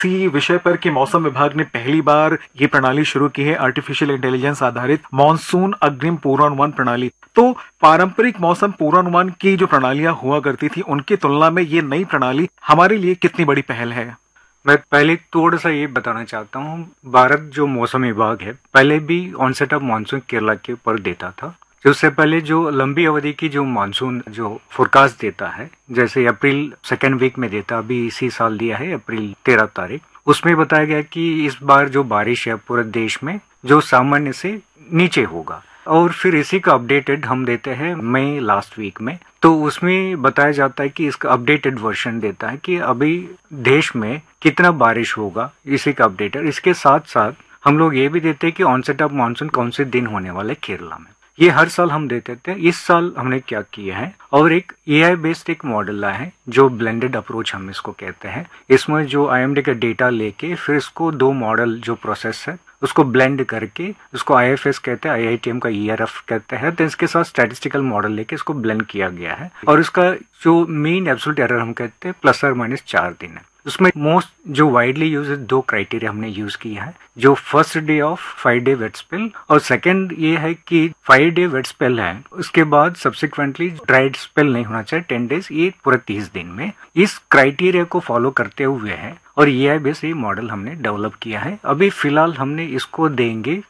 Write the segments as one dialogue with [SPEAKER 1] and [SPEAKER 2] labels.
[SPEAKER 1] इसी विषय पर कि मौसम विभाग ने पहली बार ये प्रणाली शुरू की है, आर्टिफिशियल इंटेलिजेंस आधारित मॉनसून अग्रिम पूर्वानुमान प्रणाली। तो पारंपरिक मौसम पूर्वानुमान की जो प्रणालियां हुआ करती थी, उनकी तुलना में ये नई प्रणाली हमारे लिए कितनी बड़ी पहल है?
[SPEAKER 2] मैं पहले थोड़ा सा ये बताना चाहता हूँ, भारत जो मौसम विभाग है पहले भी ऑनसेट ऑफ मानसून केरला के ऊपर देता था। उससे पहले जो लंबी अवधि की जो मानसून जो फोरकास्ट देता है, जैसे अप्रैल सेकेंड वीक में देता, अभी इसी साल दिया है अप्रैल 13 तारीख, उसमें बताया गया कि इस बार जो बारिश है पूरे देश में जो सामान्य से नीचे होगा। और फिर इसी का अपडेटेड हम देते हैं मई लास्ट वीक में, तो उसमें बताया जाता है कि इसका अपडेटेड वर्जन देता है कि अभी देश में कितना बारिश होगा, इसी का अपडेटेड। इसके साथ साथ हम लोग ये भी देते हैं कि ऑनसेट ऑफ मानसून कौन से दिन होने वाले केरला में। ये हर साल हम देते थे। इस साल हमने क्या किया है, और एक एआई बेस्ड एक मॉडल लाया है जो ब्लेंडेड अप्रोच हम इसको कहते हैं। इसमें जो आईएमडी का डेटा लेके फिर इसको दो मॉडल जो प्रोसेस है उसको ब्लेंड करके, उसको आईएफएस कहते हैं, आईआईटीएम का ईआरएफ कहते हैं, तो इसके साथ स्टैटिस्टिकल मॉडल लेके इसको ब्लेंड किया गया है। और इसका जो मीन एब्सोल्यूट एरर हम कहते हैं ±4 दिन है। उसमें मोस्ट जो वाइडली यूज है, दो क्राइटेरिया हमने यूज किया है, जो first day of 5 day wait spell, और सेकंड ये है कि 5 डे वेट स्पेल है उसके बाद सब्सिक्वेंटली ड्राइड स्पेल नहीं होना चाहिए 10 डेज, ये पूरे 30 दिन में। इस क्राइटेरिया को फॉलो करते हुए है और एआई बेस्ड ये मॉडल हमने डेवलप किया है। अभी फिलहाल हमने इसको देंगे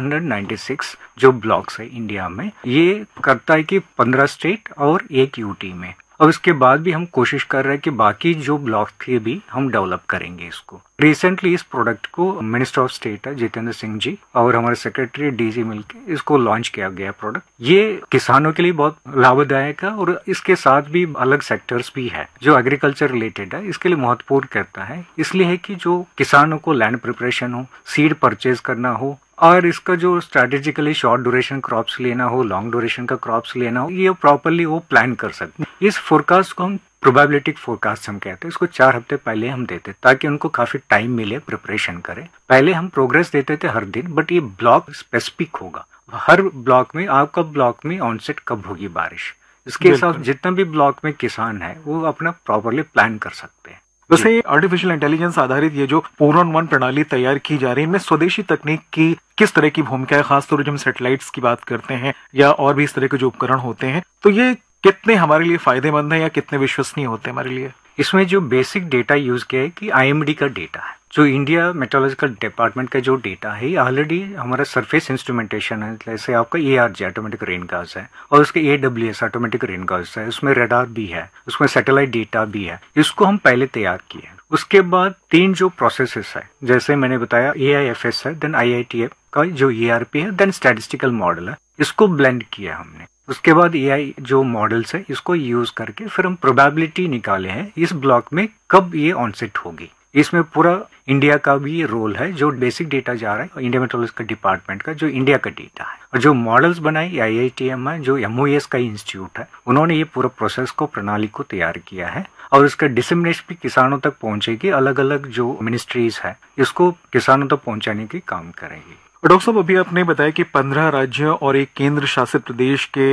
[SPEAKER 2] 3196 जो ब्लॉक्स है इंडिया में, ये करता है कि 15 स्टेट और 1 यूटी में। और इसके बाद भी हम कोशिश कर रहे हैं कि बाकी जो ब्लॉक थे भी हम डेवलप करेंगे इसको। रिसेंटली इस प्रोडक्ट को मिनिस्टर ऑफ स्टेट है जितेंद्र सिंह जी और हमारे सेक्रेटरी डीजी मिलके इसको लॉन्च किया गया प्रोडक्ट। ये किसानों के लिए बहुत लाभदायक है और इसके साथ भी अलग सेक्टर्स भी है जो एग्रीकल्चर रिलेटेड है, इसके लिए महत्वपूर्ण करता है। इसलिए है कि जो किसानों को लैंड प्रिपरेशन हो, सीड परचेज करना हो, और इसका जो स्ट्रेटेजिकली शॉर्ट ड्यूरेशन क्रॉप्स लेना हो, लॉन्ग ड्यूरेशन का क्रॉप्स लेना हो, ये प्रॉपरली वो प्लान कर सकते हैं। इस फोरकास्ट को हम प्रोबेबिलिटी फोरकास्ट हम कहते हैं। इसको 4 हफ्ते पहले हम देते ताकि उनको काफी टाइम मिले प्रिपरेशन करें। पहले हम प्रोग्रेस देते थे हर दिन, बट ये ब्लॉक स्पेसिफिक होगा। हर ब्लॉक में आपका ब्लॉक में ऑनसेट कब होगी बारिश, इसके हिसाब जितना भी ब्लॉक में किसान है वो अपना प्रॉपरली प्लान कर सकते हैं।
[SPEAKER 1] वैसे आर्टिफिशियल इंटेलिजेंस आधारित ये जो पूर्वानुमान प्रणाली तैयार की जा रही है, इनमें स्वदेशी तकनीक की किस तरह की भूमिका है? खासतौर पर जब हम सैटेलाइट्स की बात करते हैं या और भी इस तरह के जो उपकरण होते हैं, तो ये कितने हमारे लिए फायदेमंद है या कितने विश्वसनीय होते हैं हमारे लिए?
[SPEAKER 2] इसमें जो बेसिक डेटा यूज किया है कि आईएमडी का डेटा है, जो इंडिया मेट्रोलॉजिकल डिपार्टमेंट का जो डेटा है, ऑलरेडी हमारा सरफेस इंस्ट्रूमेंटेशन है, जैसे आपका एआरजी ऑटोमेटिक रेन गॉज है और उसके एडब्ल्यूएस ऑटोमेटिक रेन गॉज है, उसमें रडार भी है, उसमें सैटेलाइट डेटा भी है। इसको हम पहले तैयार किए हैं। उसके बाद 3 जो प्रोसेसेस है, जैसे मैंने बताया एआईएफएस है, देन आईआईटीएफ का जो ईआरपी है, देन स्टैटिस्टिकल मॉडल है, इसको ब्लेंड किया हमने। उसके बाद एआई जो मॉडल्स है इसको यूज करके फिर हम प्रोबेबिलिटी निकाले हैं इस ब्लॉक में कब ये ऑनसेट होगी। इसमें पूरा इंडिया का भी रोल है, जो बेसिक डेटा जा रहा है इंडिया मेट्रोलॉजिकल डिपार्टमेंट का, जो इंडिया का डेटा है, और जो मॉडल्स बनाए आईआईटीएम है, जो एमओएस का इंस्टीट्यूट है, उन्होंने ये पूरा प्रोसेस को, प्रणाली को तैयार किया है और इसका डिसेमिनेशन भी किसानों तक पहुंचेगी। अलग अलग जो मिनिस्ट्रीज है इसको किसानों तक पहुंचाने की काम करेंगी।
[SPEAKER 1] डॉक्टर साहब, अभी आपने बताया कि 15 राज्यों और एक केंद्र शासित प्रदेश के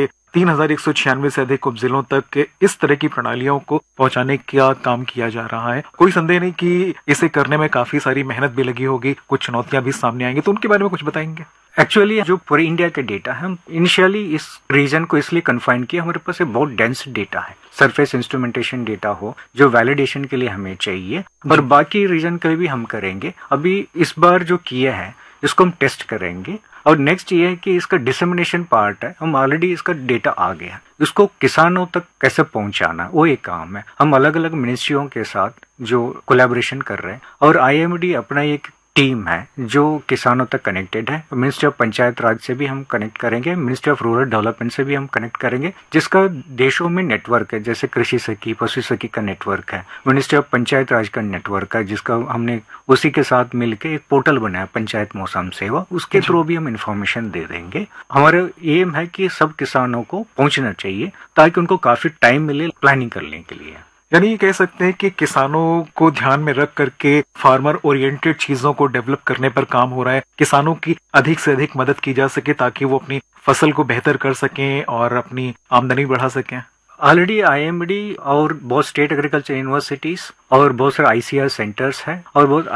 [SPEAKER 1] 3196 से अधिक उपजिलों तक इस तरह की प्रणालियों को पहुंचाने का काम किया जा रहा है। कोई संदेह नहीं कि इसे करने में काफी सारी मेहनत भी लगी होगी, कुछ चुनौतियां भी सामने आएंगी, तो उनके बारे में कुछ बताएंगे?
[SPEAKER 2] एक्चुअली जो पूरे इंडिया का डेटा है, हम इनिशियली इस रीजन को इसलिए कन्फाइन किया, हमारे पास बहुत डेंस डेटा है, सरफेस इंस्ट्रूमेंटेशन डेटा हो जो वैलिडेशन के लिए हमें चाहिए, और बाकी रीजन के लिए भी हम करेंगे। अभी इस बार जो किया है इसको हम टेस्ट करेंगे, और नेक्स्ट ये है कि इसका डिसेमिनेशन पार्ट है, हम ऑलरेडी इसका डेटा आ गया, इसको किसानों तक कैसे पहुंचाना वो एक काम है। हम अलग अलग मिनिस्ट्रियों के साथ जो कोलैबोरेशन कर रहे हैं, और आईएमडी अपना एक टीम है जो किसानों तक कनेक्टेड है। मिनिस्ट्री ऑफ पंचायत राज से भी हम कनेक्ट करेंगे, मिनिस्ट्री ऑफ रूरल डेवलपमेंट से भी हम कनेक्ट करेंगे, जिसका देशों में नेटवर्क है, जैसे कृषि सखी, पशु सखी का नेटवर्क है, मिनिस्ट्री ऑफ पंचायत राज का नेटवर्क है, जिसका हमने उसी के साथ मिलकर एक पोर्टल बनाया पंचायत मौसम सेवा, उसके थ्रू भी हम इंफॉर्मेशन दे देंगे। हमारा एम है कि सब किसानों को पहुंचना चाहिए ताकि उनको काफी टाइम मिले प्लानिंग करने के लिए।
[SPEAKER 1] यानी ये कह सकते हैं कि किसानों को ध्यान में रख करके फार्मर ओरिएंटेड चीजों को डेवलप करने पर काम हो रहा है, किसानों की अधिक से अधिक मदद की जा सके ताकि वो अपनी फसल को बेहतर कर सकें और अपनी आमदनी बढ़ा सकें।
[SPEAKER 2] ऑलरेडी IMD और बहुत स्टेट एग्रीकल्चर यूनिवर्सिटीज और बहुत सारे ICR सेंटर्स हैं और बहुत